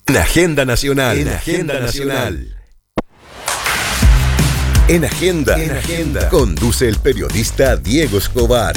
En Agenda Nacional. En Agenda Nacional. En Agenda. Conduce el periodista Diego Escobar.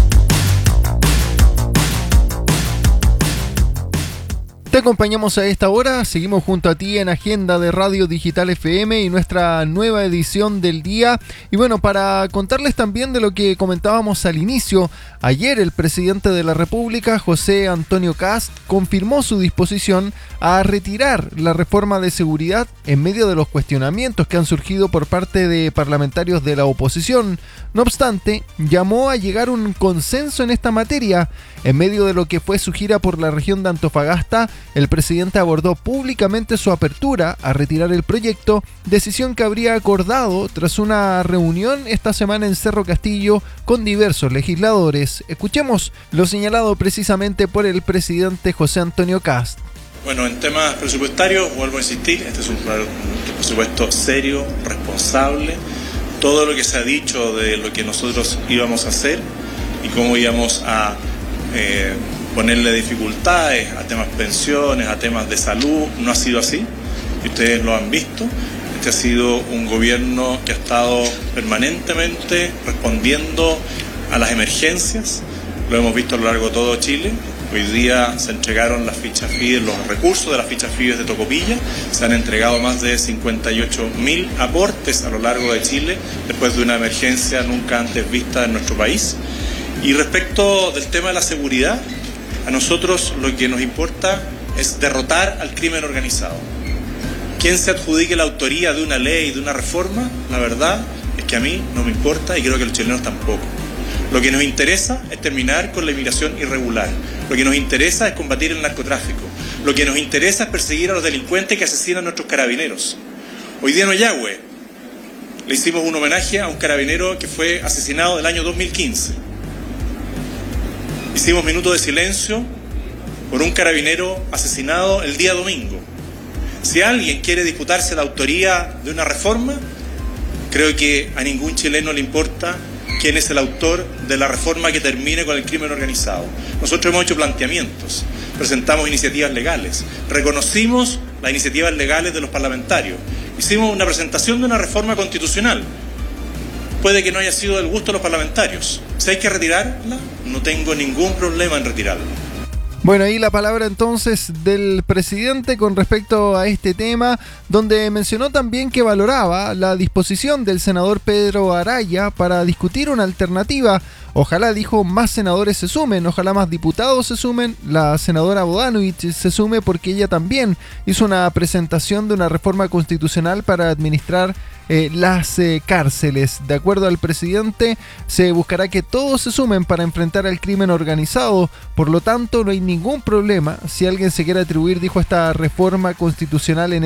Te acompañamos a esta hora, seguimos junto a ti en Agenda de Radio Digital FM y nuestra nueva edición del día. Y bueno, para contarles también de lo que comentábamos al inicio, ayer el presidente de la República, José Antonio Kast, confirmó su disposición a retirar la reforma de seguridad en medio de los cuestionamientos que han surgido por parte de parlamentarios de la oposición. No obstante, llamó a llegar a un consenso en esta materia. En medio de lo que fue su gira por la región de Antofagasta, el presidente abordó públicamente su apertura a retirar el proyecto, decisión que habría acordado tras una reunión esta semana en Cerro Castillo con diversos legisladores. Escuchemos lo señalado precisamente por el presidente José Antonio Kast. Bueno, en temas presupuestarios, vuelvo a insistir, este es un presupuesto serio, responsable. Todo lo que se ha dicho de lo que nosotros íbamos a hacer y cómo íbamos a ponerle dificultades a temas pensiones, a temas de salud, no ha sido así, y ustedes lo han visto. Este ha sido un gobierno que ha estado permanentemente respondiendo a las emergencias, lo hemos visto a lo largo de todo Chile. Hoy día se entregaron las fichas FIDES, los recursos de las fichas FIDES de Tocopilla, se han entregado más de 58.000 aportes a lo largo de Chile, después de una emergencia nunca antes vista en nuestro país. Y respecto del tema de la seguridad, a nosotros lo que nos importa es derrotar al crimen organizado. Quien se adjudique la autoría de una ley, de una reforma, la verdad es que a mí no me importa y creo que a los chilenos tampoco. Lo que nos interesa es terminar con la inmigración irregular. Lo que nos interesa es combatir el narcotráfico. Lo que nos interesa es perseguir a los delincuentes que asesinan a nuestros carabineros. Hoy día en Ollagüe le hicimos un homenaje a un carabinero que fue asesinado en el año 2015. Hicimos minuto de silencio por un carabinero asesinado el día domingo. Si alguien quiere disputarse la autoría de una reforma, creo que a ningún chileno le importa quién es el autor de la reforma que termine con el crimen organizado. Nosotros hemos hecho planteamientos, presentamos iniciativas legales, reconocimos las iniciativas legales de los parlamentarios, hicimos una presentación de una reforma constitucional. Puede que no haya sido del gusto de los parlamentarios. Si hay que retirarla, no tengo ningún problema en retirarla. Bueno, ahí la palabra entonces del presidente con respecto a este tema, donde mencionó también que valoraba la disposición del senador Pedro Araya para discutir una alternativa. Ojalá, dijo, más senadores se sumen, ojalá más diputados se sumen, la senadora Bodanovich se sume porque ella también hizo una presentación de una reforma constitucional para administrar las cárceles. De acuerdo al presidente, se buscará que todos se sumen para enfrentar al crimen organizado, por lo tanto no hay ningún problema si alguien se quiere atribuir, dijo, esta reforma constitucional en